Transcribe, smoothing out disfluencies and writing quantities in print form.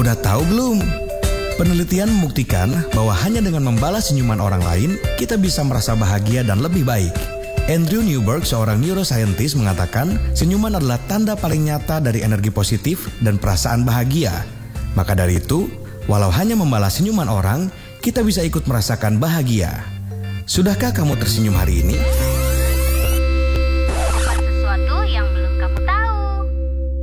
Udah tahu belum? Penelitian membuktikan bahwa hanya dengan membalas senyuman orang lain, kita bisa merasa bahagia dan lebih baik. Andrew Newberg, seorang neuroscientist, mengatakan senyuman adalah tanda paling nyata dari energi positif dan perasaan bahagia. Maka dari itu, walau hanya membalas senyuman orang, kita bisa ikut merasakan bahagia. Sudahkah kamu tersenyum hari ini?